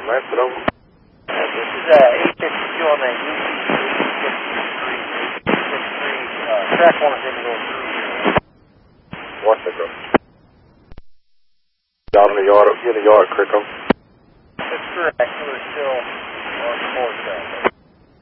Lancet over. This is 852 on that UC 853. Track 1 is Indigo. What's the group? Out in the yard, Crickham. That's correct. We're still on the 4th track.